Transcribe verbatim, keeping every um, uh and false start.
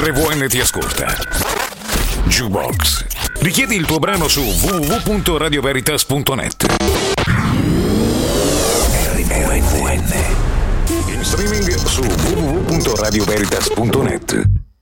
R V N ti ascolta. Jukebox. Richiedi il tuo brano su w w w punto radio veritas punto net. R V N. In streaming su w w w punto radio veritas punto net.